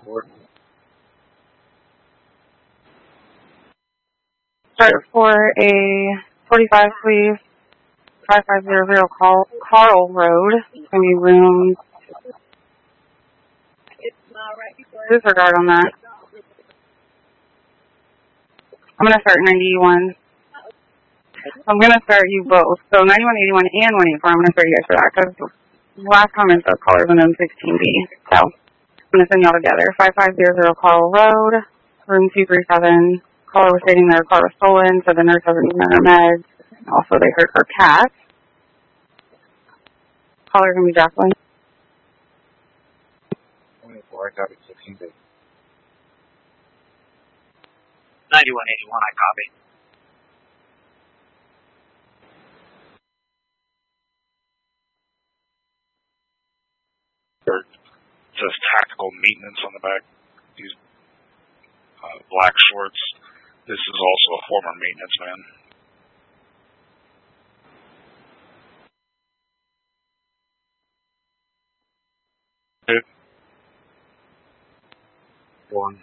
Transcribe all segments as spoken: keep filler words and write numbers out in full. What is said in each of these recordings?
Start for a forty-five, please. five five zero zero Carl, Carl Road. It's going to be room. Disregard on that. I'm going to start ninety-one. I'm going to start you both. So ninety-one, eighty-one, and one eighty-four, I'm going to start you guys for that because last comment the caller was in sixteen B. So I'm going to send y'all together. five five zero zero Carl Road, room two three seven. Caller was stating their car was stolen, so the nurse hasn't even her meds. Also, they hurt her cat. Caller going to be Jacqueline. twenty-four, I copy sixteen B. ninety-one, eighty-one, I copy. It says tactical maintenance on the back. These uh, black shorts. This is also a former maintenance man. Good. One.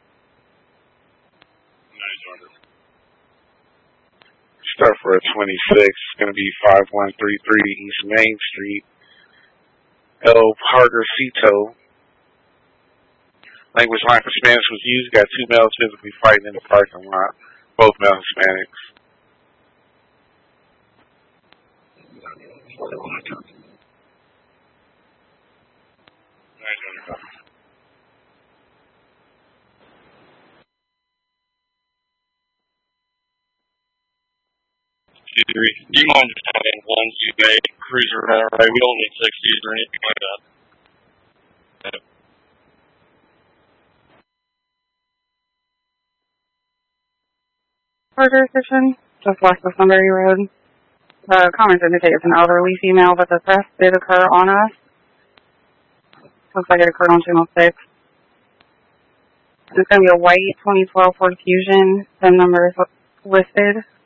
Start for a twenty-six. It's going to be five one three three East Main Street. El Parkercito. Language line for Spanish was used. Got two males physically fighting in the parking lot. Both male Hispanics. Do you mind just having one G A cruiser now, right? We don't need sixties or anything like that. Yeah. Further station, just west of Sunbury Road. The comments indicate it's an elderly female, but the theft did occur on us. Looks like it occurred on Channel six. It's going to be a white twenty twelve Ford Fusion. The number is listed.